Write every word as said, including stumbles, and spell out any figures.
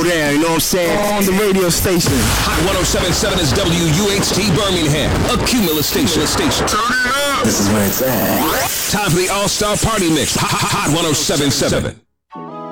there, you know what I'm saying? On the radio station. Hot one oh seven point seven is W U H T Birmingham, a Cumulus station. station. Turn it up. This is where it's at. Time for the All-Star Party Mix. Hot one oh seven point seven.